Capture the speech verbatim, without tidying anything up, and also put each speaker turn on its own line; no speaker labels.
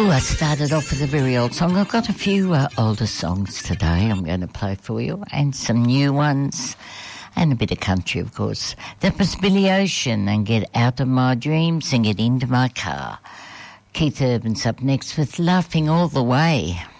Ooh, I started off with a very old song. I've got a few uh, older songs today I'm going to play for you, and some new ones, and a bit of country, of course. That was Billy Ocean and Get Out of My Dreams and Get Into My Car. Keith Urban's up next with Laughing All the Way.